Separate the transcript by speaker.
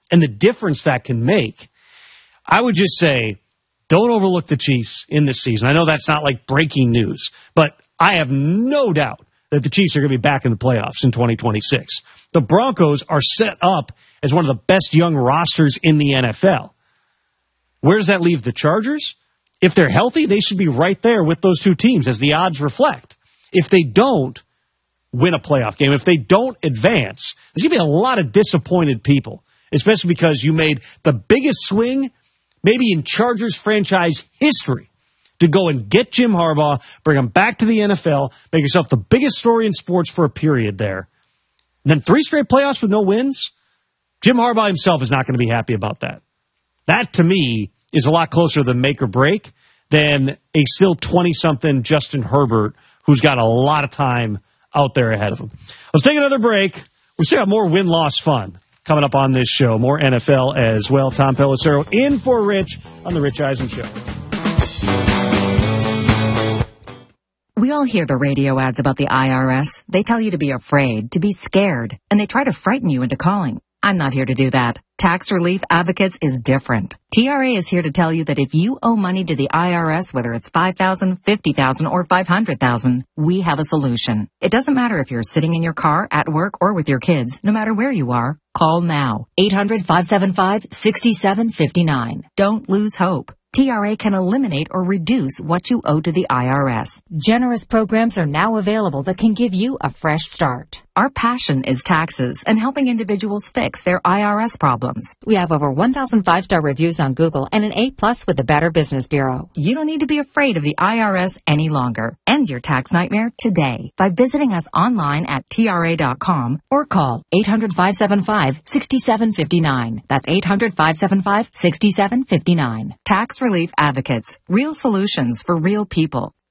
Speaker 1: and the difference that can make, I would just say, don't overlook the Chiefs in this season. I know that's not like breaking news, but I have no doubt that the Chiefs are going to be back in the playoffs in 2026. The Broncos are set up as one of the best young rosters in the NFL. Where does that leave the Chargers? If they're healthy, they should be right there with those two teams, as the odds reflect. If they don't win a playoff game, if they don't advance, there's going to be a lot of disappointed people, especially because you made the biggest swing maybe in Chargers franchise history to go and get Jim Harbaugh, bring him back to the NFL, make yourself the biggest story in sports for a period there. And then 3 straight playoffs with no wins? Jim Harbaugh himself is not going to be happy about that. That, to me, is a lot closer to the make or break than a still 20-something Justin Herbert who's got a lot of time out there ahead of him. Let's take another break. We still got more win-loss fun coming up on this show. More NFL as well. Tom Pelissero in for Rich on The Rich Eisen Show.
Speaker 2: We all hear the radio ads about the IRS. They tell you to be afraid, to be scared, and they try to frighten you into calling. I'm not here to do that. Tax Relief Advocates is different. TRA is here to tell you that if you owe money to the IRS, whether it's $5,000, $50,000, or $500,000, we have a solution. It doesn't matter if you're sitting in your car, at work, or with your kids. No matter where you are, call now. 800-575-6759. Don't lose hope. TRA can eliminate or reduce what you owe to the IRS. Generous programs are now available that can give you a fresh start. Our passion is taxes and helping individuals fix their IRS problems. We have over 1,000 5-star reviews on Google and an A+ with the Better Business Bureau. You don't need to be afraid of the IRS any longer. End your tax nightmare today by visiting us online at TRA.com or call 800-575-6759. That's 800-575-6759. Tax Relief Advocates. Real solutions for real people.